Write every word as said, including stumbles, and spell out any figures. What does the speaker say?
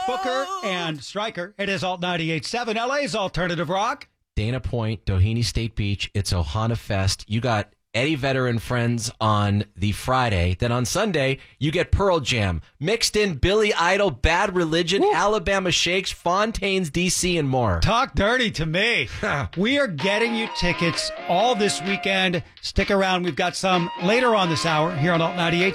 Booker and Stryker. It is Alt ninety-eight point seven, L A's Alternative Rock. Dana Point, Doheny State Beach. It's Ohana Fest. You got Eddie Vedder and Friends on the Friday. Then on Sunday, you get Pearl Jam. Mixed in Billy Idol, Bad Religion, Woo. Alabama Shakes, Fontaines, D C, and more. Talk dirty to me. We are getting you tickets all this weekend. Stick around. We've got some later on this hour here on Alt ninety-eight point seven.